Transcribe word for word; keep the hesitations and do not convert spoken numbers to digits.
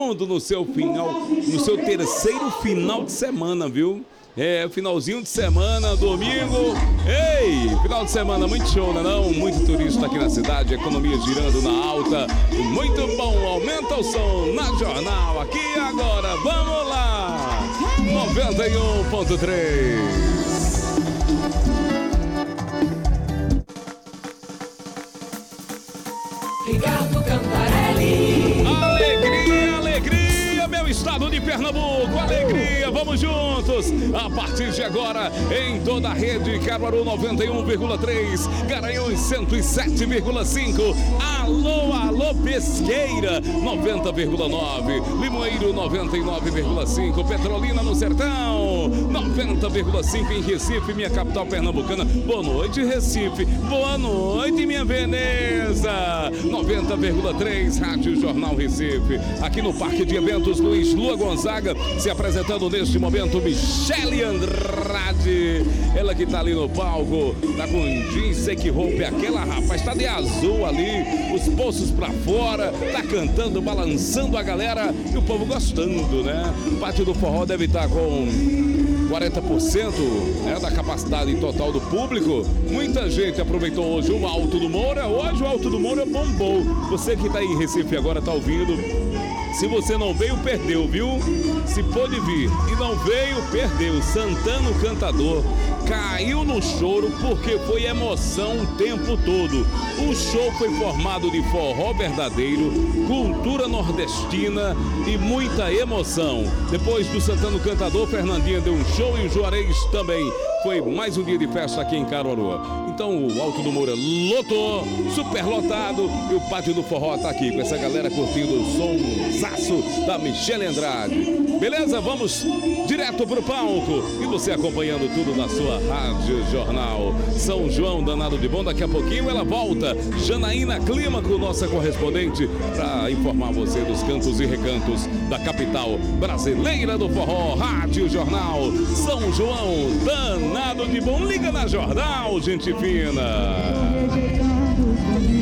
no seu final, no seu terceiro final de semana, viu? É, finalzinho de semana, domingo. Ei, final de semana, muito show, né não? Muito turista aqui na cidade, economia girando na alta. Muito bom, aumenta o som na Jornal, aqui agora, vamos lá! noventa e um ponto três. Ricardo Cantarelli. Alegria, alegria, meu estado de Pernambuco, alegria, vamos juntos. A partir de agora, em toda a rede, Caruaru noventa e um vírgula três, Garanhuns cento e sete vírgula cinco, alô, alô, Pesqueira noventa vírgula nove, Limoeiro noventa e nove vírgula cinco, Petrolina no Sertão noventa vírgula cinco em Recife, minha capital pernambucana. Boa noite, Recife. Boa noite, minha Veneza. noventa vírgula três, Rádio Jornal Recife. Aqui no Parque de Eventos Luiz Lua Gonzaga, se apresentando neste momento, Michele Andrade. Ela que tá ali no palco, tá com jeans seque roupa, aquela rapaz, tá de azul ali, os bolsos pra fora, tá cantando, balançando a galera e o povo gostando, né? O Pátio do Forró deve estar com quarenta por cento, né, da capacidade total do público. Muita gente aproveitou hoje o Alto do Moura. Hoje o Alto do Moura bombou. Você que está em Recife agora está ouvindo. Se você não veio, perdeu, viu? Se pôde vir e não veio, perdeu. Santana o Cantador caiu no choro porque foi emoção o tempo todo. O show foi formado de forró verdadeiro, cultura nordestina e muita emoção. Depois do Santana o Cantador, Fernandinha deu um show e o Juarez também. Foi mais um dia de festa aqui em Caruaru. Então o Alto do Moura lotou, super lotado, e o Pátio do Forró tá aqui com essa galera curtindo o somzaço da Michele Andrade. Beleza? Vamos direto pro palco e você acompanhando tudo na sua Rádio Jornal. São João danado de bom, daqui a pouquinho ela volta. Janaína Clímaco, nossa correspondente, para informar você dos cantos e recantos da capital brasileira do forró. Rádio Jornal, São João danado de bom, liga na Jornal, gente fina.